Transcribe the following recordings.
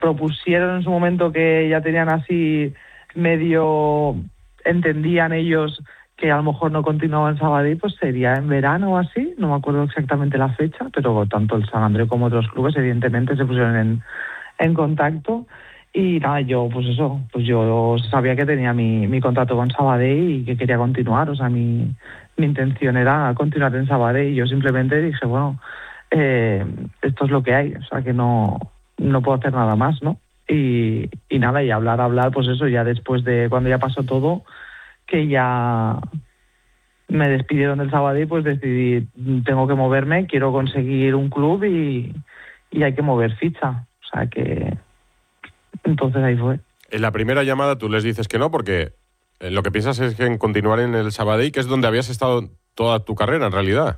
propusieron en su momento, que ya tenían así medio, entendían ellos que a lo mejor no continuaba en Sabadell, pues sería en verano o así, no me acuerdo exactamente la fecha, pero tanto el Sant Andreu como otros clubes evidentemente se pusieron en contacto. Y nada, yo yo sabía que tenía mi contrato con Sabadell y que quería continuar, o sea, mi intención era continuar en Sabadell, y yo simplemente dije, bueno, esto es lo que hay, o sea, que no puedo hacer nada más, ¿no? Y nada, y hablar, pues eso, ya después de cuando ya pasó todo, que ya me despidieron del Sabadell, pues decidí, tengo que moverme, quiero conseguir un club y hay que mover ficha, o sea que entonces ahí fue. En la primera llamada tú les dices que no, porque lo que piensas es que en continuar en el Sabadell, que es donde habías estado toda tu carrera, en realidad.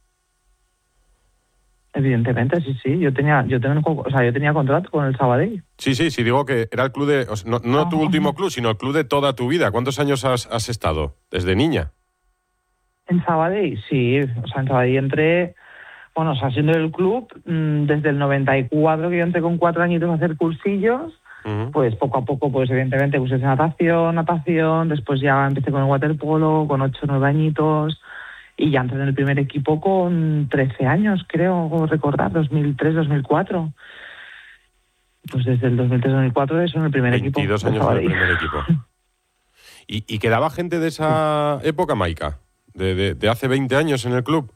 Evidentemente, sí. Yo tenía contrato con el Sabadell. Sí, digo que era el club de... O sea, no tu último club, sino el club de toda tu vida. ¿Cuántos años has estado? ¿Desde niña? En Sabadell, sí. O sea, en Sabadell entré... Bueno, o sea, siendo el club, desde el 94, que yo entré con 4 añitos a hacer cursillos, pues poco a poco, pues evidentemente puse natación, después ya empecé con el waterpolo, con 8 o 9 añitos, y ya entré en el primer equipo con 13 años, creo recordar, 2003, 2004. Pues desde el 2003-2004 eso en el primer 22 equipo. 22 años en el primer equipo. ¿Y quedaba gente de esa época, Maika? ¿De hace 20 años en el club?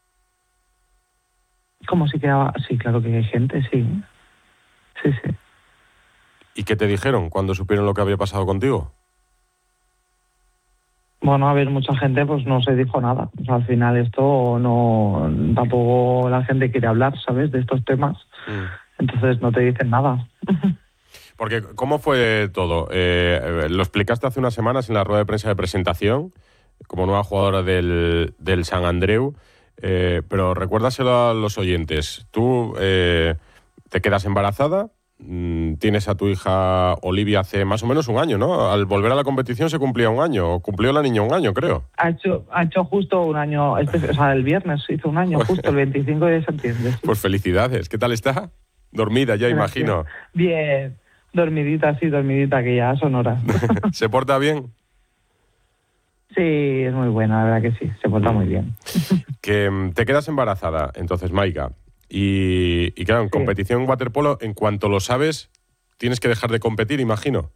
¿Cómo si quedaba? Sí, claro que hay gente, sí. Sí. ¿Y qué te dijeron cuando supieron lo que había pasado contigo? Bueno, a ver, mucha gente pues no se dijo nada. O sea, al final esto no... Tampoco la gente quiere hablar, ¿sabes?, de estos temas. Entonces no te dicen nada. Porque, ¿cómo fue todo? Lo explicaste hace unas semanas en la rueda de prensa de presentación, como nueva jugadora del Sant Andreu, pero recuérdaselo a los oyentes. Tú te quedas embarazada, tienes a tu hija Olivia hace más o menos un año, ¿no? Al volver a la competición se cumplía un año, o cumplió la niña un año, creo. Ha hecho justo un año, o sea, el viernes hizo un año, justo el 25 de septiembre. Sí. Pues felicidades. ¿Qué tal está? Dormida ya, gracias. Imagino. Bien, dormidita, que ya son horas. ¿Se porta bien? Sí, es muy buena, la verdad que sí, se porta muy bien. Que te quedas embarazada, entonces, Maika, y claro, en competición en waterpolo, en cuanto lo sabes, tienes que dejar de competir, imagino.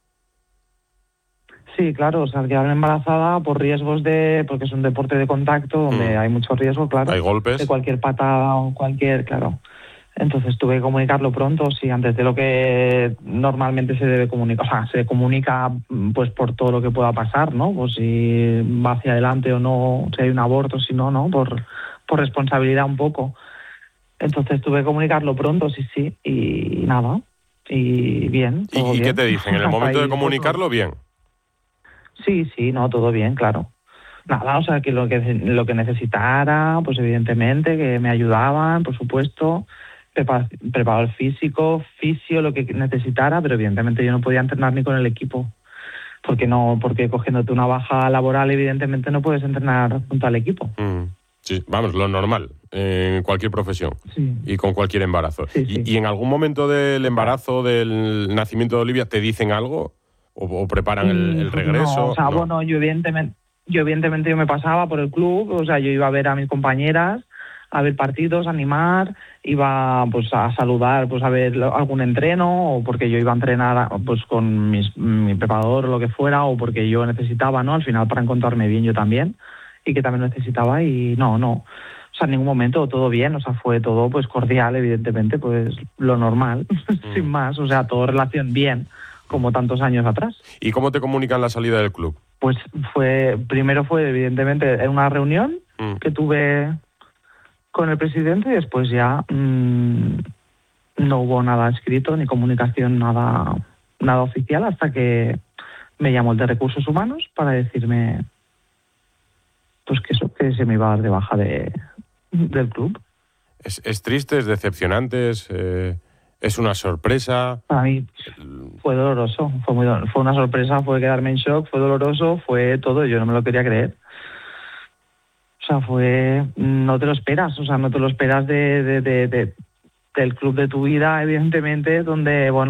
Sí, claro, o sea, quedar embarazada por riesgos porque es un deporte de contacto donde hay mucho riesgo, claro. Hay golpes. De cualquier patada o claro. Entonces tuve que comunicarlo pronto, sí, antes de lo que normalmente se debe comunicar. O sea, se comunica pues por todo lo que pueda pasar, ¿no? Pues si va hacia adelante o no, si hay un aborto, si no, ¿no? Por responsabilidad un poco. Entonces tuve que comunicarlo pronto, sí, y nada. Y bien, todo bien. ¿Y qué te dicen? ¿En el momento de comunicarlo, bien? Sí, no, todo bien, claro. Nada, o sea, que lo que necesitara, pues evidentemente, que me ayudaban, por supuesto, preparador físico, fisio, lo que necesitara, pero evidentemente yo no podía entrenar ni con el equipo, porque cogiéndote una baja laboral, evidentemente no puedes entrenar junto al equipo. Sí, vamos, lo normal, en cualquier profesión y con cualquier embarazo. Sí. ¿Y en algún momento del embarazo, del nacimiento de Olivia, te dicen algo? ¿O preparan el regreso? No, o sea, bueno, yo evidentemente me pasaba por el club, o sea, yo iba a ver a mis compañeras, a ver partidos, a animar, iba pues a saludar, pues a ver algún entreno, o porque yo iba a entrenar pues con mi preparador o lo que fuera, o porque yo necesitaba, ¿no? Al final para encontrarme bien yo también, y que también necesitaba, y no. O sea, en ningún momento todo bien, o sea, fue todo pues cordial, evidentemente, pues lo normal, sin más, o sea, todo relación bien, como tantos años atrás. ¿Y cómo te comunican la salida del club? Pues primero fue evidentemente en una reunión que tuve con el presidente, y después ya no hubo nada escrito ni comunicación, nada oficial, hasta que me llamó el de Recursos Humanos para decirme pues que se me iba a dar de baja del club. ¿Es triste, es decepcionante, es una sorpresa? Para mí fue doloroso, fue una sorpresa, fue quedarme en shock, fue doloroso, fue todo, yo no me lo quería creer. O sea, no te lo esperas, de del club de tu vida, evidentemente, donde, bueno,